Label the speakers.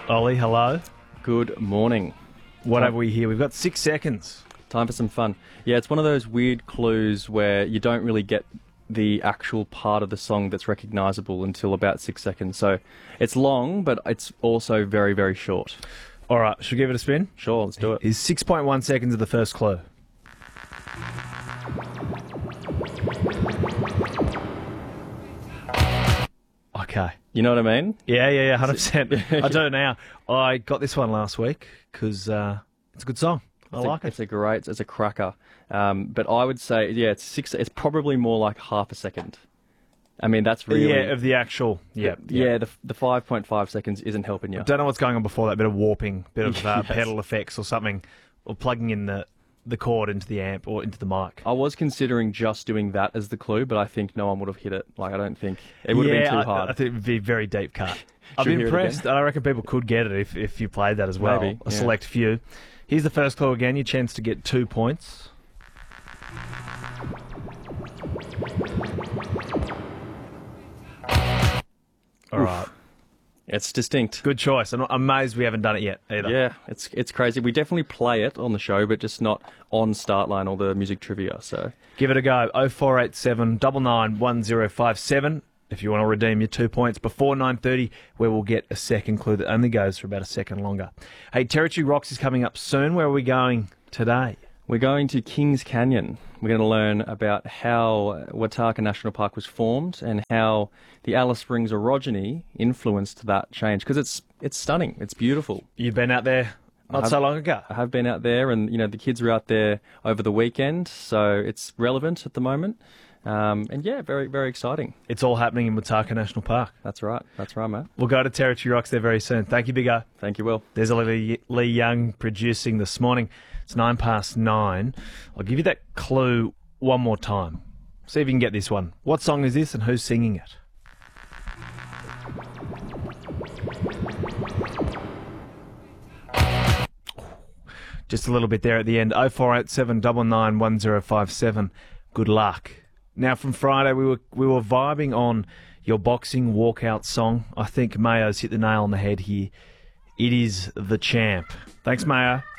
Speaker 1: Ollie, hello.
Speaker 2: Good morning.
Speaker 1: What have we here? We've got 6 seconds.
Speaker 2: Time for some fun. Yeah, it's one of those weird clues where you don't really get the actual part of the song that's recognisable until about 6 seconds. So it's long, but it's also very, very short.
Speaker 1: All right, should we give it a spin?
Speaker 2: Sure, let's do it.
Speaker 1: Is 6.1 seconds of the first clue. Okay.
Speaker 2: You know what I mean?
Speaker 1: Yeah, 100%. I do now. I got this one last week because it's a good song. I like it.
Speaker 2: It's a cracker. But I would say, yeah, it's probably more like half a second. I mean, that's really...
Speaker 1: Yeah, of the actual... Yeah.
Speaker 2: The 5.5 seconds isn't helping you.
Speaker 1: I don't know what's going on before that. Bit of warping, bit of
Speaker 2: Yes.
Speaker 1: pedal effects or something, or plugging in the cord into the amp or into the mic.
Speaker 2: I was considering just doing that as the clue, but I think no one would have hit it. Like, I don't think... It would have been too hard.
Speaker 1: I think it would be a very deep cut. I've
Speaker 2: Should we
Speaker 1: been
Speaker 2: hear it
Speaker 1: impressed,
Speaker 2: again?
Speaker 1: and I reckon people could get it if you played that as well.
Speaker 2: Maybe,
Speaker 1: A
Speaker 2: yeah.
Speaker 1: select few. Here's the first clue again. Your chance to get 2 points. All right.
Speaker 2: It's distinct.
Speaker 1: Good choice. I'm amazed we haven't done it yet either.
Speaker 2: Yeah, it's crazy. We definitely play it on the show, but just not on Startline or the music trivia. So
Speaker 1: Give it a go. 0487 99 1057 if you want to redeem your 2 points before 9:30, where we'll get a second clue that only goes for about a second longer. Hey, Territory Rocks is coming up soon. Where are we going today?
Speaker 2: we're going to Kings Canyon. We're going to learn about how Wataka National Park was formed and how the Alice Springs orogeny influenced that change. Because it's stunning. It's beautiful.
Speaker 1: You've been out there not so long ago.
Speaker 2: I have been out there, and the kids were out there over the weekend, so it's relevant at the moment. And yeah, very, very exciting.
Speaker 1: It's all happening in Wataka National Park.
Speaker 2: That's right, mate.
Speaker 1: We'll go to Territory Rocks there very soon. Thank you, Big O.
Speaker 2: Thank you, Will.
Speaker 1: There's Lee Young producing this morning. It's 9:09. I'll give you that clue one more time. See if you can get this one. What song is this and who's singing it? Just a little bit there at the end. 0487 99 1057. Good luck. Now, from Friday, we were vibing on your boxing walkout song. I think Mayo's hit the nail on the head here. It is The Champ. Thanks, Mayo.